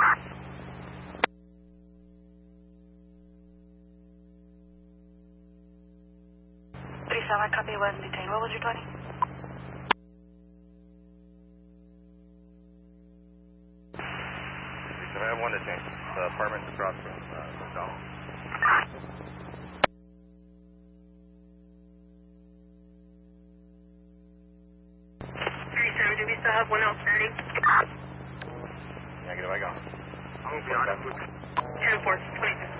I copy, was detained. What was your 20? I have one detained. The apartment's across from McDonald's. 37, do we still have one outstanding? Negative, I got it. I'm going to be on it. 10-4, 22.